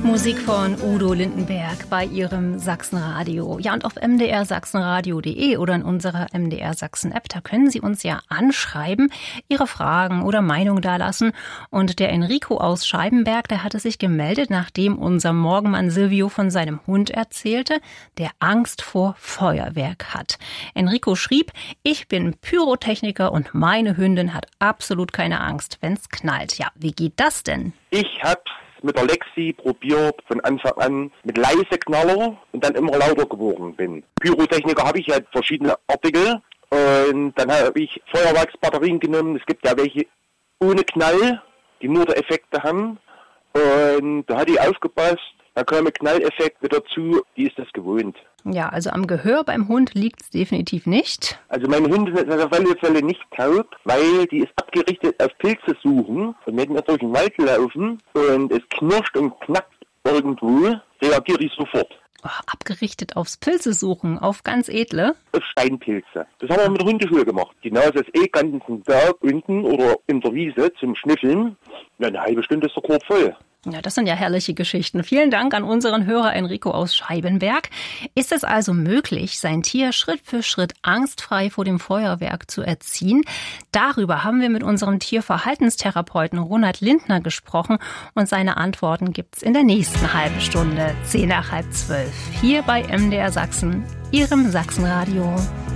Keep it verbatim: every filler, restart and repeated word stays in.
Musik von Udo Lindenberg bei ihrem Sachsenradio. Ja, und auf m d r sachsenradio punkt d e oder in unserer M D R Sachsen App, da können Sie uns ja anschreiben, Ihre Fragen oder Meinung dalassen. Und der Enrico aus Scheibenberg, der hatte sich gemeldet, nachdem unser Morgenmann Silvio von seinem Hund erzählte, der Angst vor Feuerwerk hat. Enrico schrieb, ich bin Pyrotechniker und meine Hündin hat absolut keine Angst, wenn's knallt. Ja, wie geht das denn? Ich habe mit der Lexi probiert von Anfang an mit leise Knaller und dann immer lauter geworden bin. Pyrotechniker habe ich halt verschiedene Artikel und dann habe ich Feuerwerksbatterien genommen. Es gibt ja welche ohne Knall, die nur den Effekte haben und da hat die aufgepasst. Da kam ein Knalleffekt mit dazu, die ist das gewohnt. Ja, also am Gehör beim Hund liegt es definitiv nicht. Also meine Hündin ist auf alle Fälle nicht taub, weil die ist abgerichtet auf Pilze suchen. Und wenn wir durch den Wald laufen und es knirscht und knackt irgendwo, reagiert die sofort. Oh, abgerichtet aufs Pilze suchen, auf ganz edle? Auf Steinpilze. Das haben wir mit der Hundeschule gemacht. Die Nase ist eh ganzen Tag unten oder in der Wiese zum Schnüffeln. Na, eine halbe Stunde ist der Korb voll. Ja, das sind ja herrliche Geschichten. Vielen Dank an unseren Hörer Enrico aus Scheibenberg. Ist es also möglich, sein Tier Schritt für Schritt angstfrei vor dem Feuerwerk zu erziehen? Darüber haben wir mit unserem Tierverhaltenstherapeuten Ronald Lindner gesprochen und seine Antworten gibt's in der nächsten halben Stunde, zehn nach halb zwölf, hier bei M D R Sachsen, Ihrem Sachsenradio.